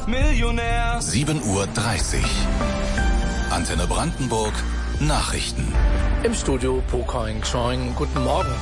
Millionär. 7:30 Uhr. Antenne Brandenburg. Nachrichten. Im Studio Pokoing Choing. Guten Morgen.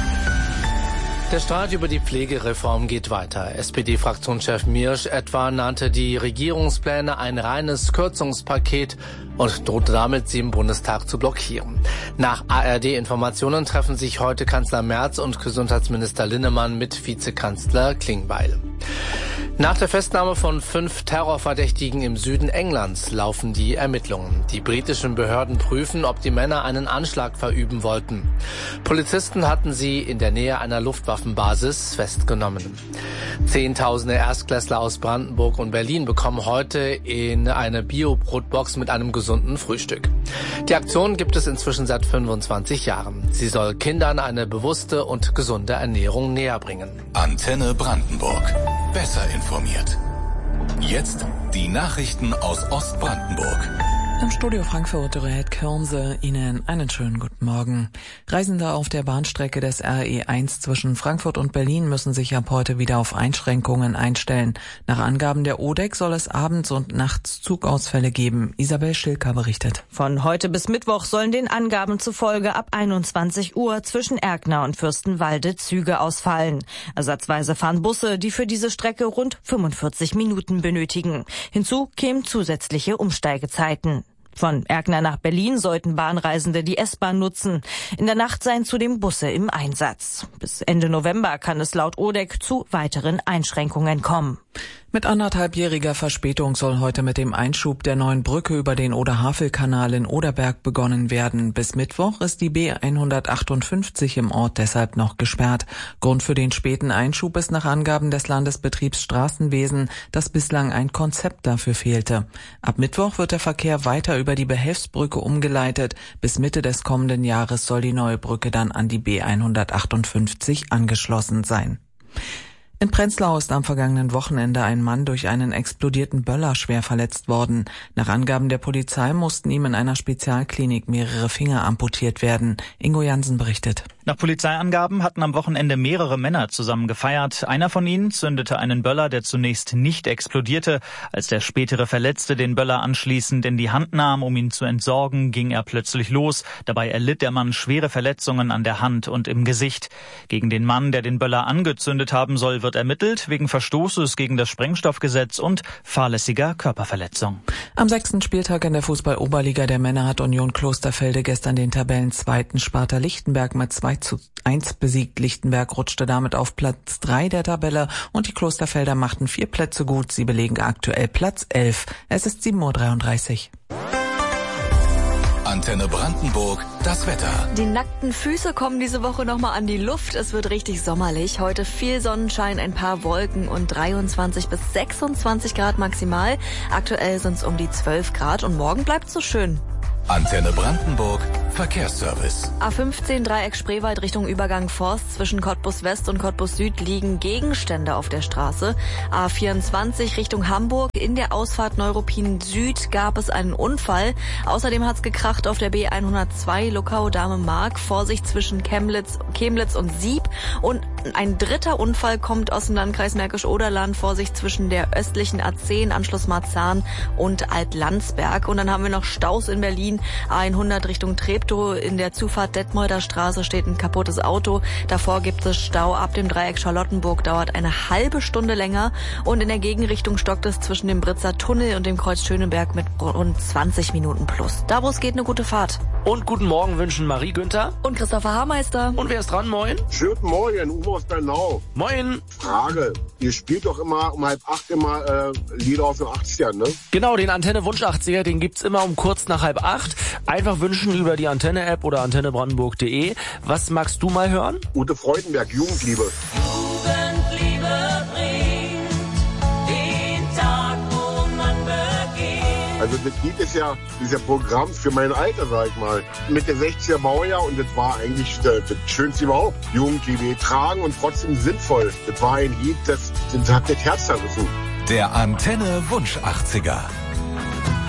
Der Streit über die Pflegereform geht weiter. SPD-Fraktionschef Miersch etwa nannte die Regierungspläne ein reines Kürzungspaket und drohte damit, sie im Bundestag zu blockieren. Nach ARD-Informationen treffen sich heute Kanzler Merz und Gesundheitsminister Linnemann mit Vizekanzler Klingbeil. Nach der Festnahme von 5 Terrorverdächtigen im Süden Englands laufen die Ermittlungen. Die britischen Behörden prüfen, ob die Männer einen Anschlag verüben wollten. Polizisten hatten sie in der Nähe einer Luftwaffenbasis festgenommen. Zehntausende Erstklässler aus Brandenburg und Berlin bekommen heute in eine Bio-Brotbox mit einem gesunden Frühstück. Die Aktion gibt es inzwischen seit 25 Jahren. Sie soll Kindern eine bewusste und gesunde Ernährung näher bringen. Antenne Brandenburg. Besser informiert. Jetzt die Nachrichten aus Ostbrandenburg. Im Studio Frankfurt Dorette Kirmse, Ihnen einen schönen guten Morgen. Reisende auf der Bahnstrecke des RE1 zwischen Frankfurt und Berlin müssen sich ab heute wieder auf Einschränkungen einstellen. Nach Angaben der ODEC soll es abends und nachts Zugausfälle geben. Isabel Schilker berichtet. Von heute bis Mittwoch sollen den Angaben zufolge ab 21 Uhr zwischen Erkner und Fürstenwalde Züge ausfallen. Ersatzweise fahren Busse, die für diese Strecke rund 45 Minuten benötigen. Hinzu kämen zusätzliche Umsteigezeiten. Von Erkner nach Berlin sollten Bahnreisende die S-Bahn nutzen. In der Nacht seien zudem Busse im Einsatz. Bis Ende November kann es laut ODEC zu weiteren Einschränkungen kommen. Mit 1,5-jähriger Verspätung soll heute mit dem Einschub der neuen Brücke über den Oder-Havel-Kanal in Oderberg begonnen werden. Bis Mittwoch ist die B158 im Ort deshalb noch gesperrt. Grund für den späten Einschub ist nach Angaben des Landesbetriebs Straßenwesen, dass bislang ein Konzept dafür fehlte. Ab Mittwoch wird der Verkehr weiter über die Behelfsbrücke umgeleitet. Bis Mitte des kommenden Jahres soll die neue Brücke dann an die B158 angeschlossen sein. In Prenzlau ist am vergangenen Wochenende ein Mann durch einen explodierten Böller schwer verletzt worden. Nach Angaben der Polizei mussten ihm in einer Spezialklinik mehrere Finger amputiert werden. Ingo Jansen berichtet. Nach Polizeiangaben hatten am Wochenende mehrere Männer zusammen gefeiert. Einer von ihnen zündete einen Böller, der zunächst nicht explodierte. Als der spätere Verletzte den Böller anschließend in die Hand nahm, um ihn zu entsorgen, ging er plötzlich los. Dabei erlitt der Mann schwere Verletzungen an der Hand und im Gesicht. Gegen den Mann, der den Böller angezündet haben soll, wird ermittelt wegen Verstoßes gegen das Sprengstoffgesetz und fahrlässiger Körperverletzung. Am 6. Spieltag in der Fußball-Oberliga der Männer hat Union Klosterfelde gestern den Tabellenzweiten Sparta Lichtenberg mit 2:1 besiegt. Lichtenberg rutschte damit auf Platz 3 der Tabelle und die Klosterfelder machten 4 Plätze gut. Sie belegen aktuell Platz 11. Es ist 7:33 Uhr. Antenne Brandenburg, das Wetter. Die nackten Füße kommen diese Woche nochmal an die Luft. Es wird richtig sommerlich. Heute viel Sonnenschein, ein paar Wolken und 23 bis 26 Grad maximal. Aktuell sind es um die 12 Grad und morgen bleibt es so schön. Antenne Brandenburg, Verkehrsservice. A15 Dreieck Spreewald Richtung Übergang Forst zwischen Cottbus West und Cottbus Süd liegen Gegenstände auf der Straße. A24 Richtung Hamburg in der Ausfahrt Neuruppin Süd gab es einen Unfall. Außerdem hat's gekracht auf der B102 Luckau-Dahme-Mark. Vorsicht zwischen Chemnitz und Sieb. Und ein dritter Unfall kommt aus dem Landkreis Märkisch-Oderland. Vorsicht zwischen der östlichen A10 Anschluss Marzahn und Altlandsberg. Und dann haben wir noch Staus in Berlin. A100 Richtung Treptow. In der Zufahrt Detmolder Straße steht ein kaputtes Auto. Davor gibt es Stau ab dem Dreieck Charlottenburg. Dauert eine halbe Stunde länger. Und in der Gegenrichtung stockt es zwischen dem Britzer Tunnel und dem Kreuz Schöneberg mit rund 20 Minuten plus. Da, wo es geht, eine gute Fahrt. Und guten Morgen wünschen Marie Günther und Christopher Haarmeister. Und wer ist dran? Moin. Schönen Morgen, Uwe aus Bernau. Moin. Frage, ihr spielt doch immer um 7:30 immer Lieder aus den 80ern, ne? Genau, den Antenne-Wunsch 80er, den gibt's immer um kurz nach 7:30. Einfach wünschen über die Antenne-App oder antennebrandenburg.de. Was magst du mal hören? Ute Freudenberg, Jugendliebe. Jugendliebe bringt den Tag, wo man beginnt. Also das Lied ist ja Programm für mein Alter, sag ich mal. Mit der 60er Baujahr und das war eigentlich das Schönste überhaupt. Jugendliebe getragen und trotzdem sinnvoll. Das war ein Lied, das hat das Herz zerrissen. Der Antenne Wunsch 80er.